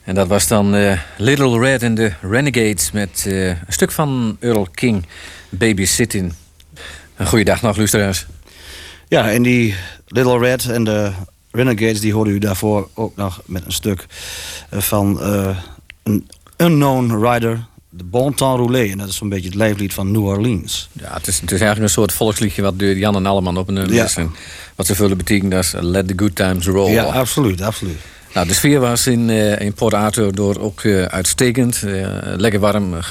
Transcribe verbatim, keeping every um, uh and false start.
En dat was dan uh, Little Red and the Renegades met uh, een stuk van Earl King, Babysitting. Een goeiedag nog, luisteraars. Ja, en die Little Red en de Renegades, die hoorde u daarvoor ook nog met een stuk van uh, een unknown rider, de Bon Temps Roulé. En dat is zo'n beetje het lijflied van New Orleans. Ja, het is, het is eigenlijk een soort volksliedje wat door Jan en Alleman op een nummer ja. is. En wat ze vullen betekent als Let the Good Times Roll. Ja, absoluut, absoluut. Nou, de sfeer was in, uh, in Port Arthur door ook uh, uitstekend. Uh, lekker warm,